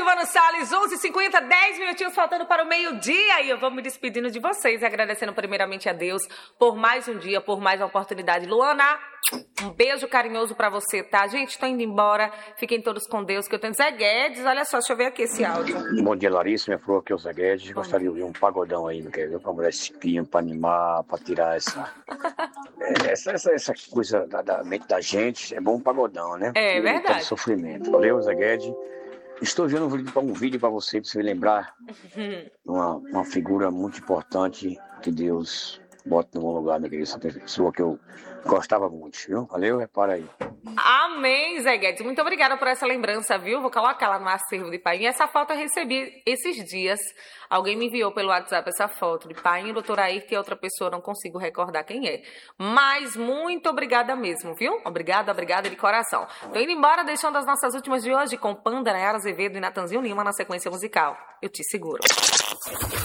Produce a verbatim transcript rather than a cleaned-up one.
Silvano Salles, onze e cinquenta, dez minutinhos faltando para o meio-dia. E eu vou me despedindo de vocês, agradecendo primeiramente a Deus por mais um dia, por mais uma oportunidade. Luana, um beijo carinhoso pra você, tá? Gente, tô indo embora. Fiquem todos com Deus, que eu tenho Zé Guedes. Olha só, deixa eu ver aqui esse áudio. Bom dia, Larissa. Minha flor aqui é o Zé Guedes. Gostaria de ouvir um pagodão aí, não quer ver? Pra mulher espinha, pra animar, pra tirar essa... essa, essa, essa coisa da, da mente da gente. É bom um pagodão, né? É e verdade. todo sofrimento. Valeu, Zé Guedes. Estou vendo um vídeo, um vídeo pra você, pra você lembrar uma, uma figura muito importante que Deus bota no bom lugar, minha querida. Essa pessoa que eu gostava muito, viu? Valeu, repara aí. Amém, Zé Guedes. Muito obrigada por essa lembrança, viu? Vou colocar lá no acervo de Painho. Essa foto eu recebi esses dias. Alguém me enviou pelo WhatsApp essa foto de Painho, doutor Ayrton e outra pessoa, não consigo recordar quem é. Mas muito obrigada mesmo, viu? Obrigada, obrigada de coração. Tô indo embora, deixando as nossas últimas de hoje com Panda, Nayara Azevedo e Natanzinho Lima na sequência musical. Eu te seguro.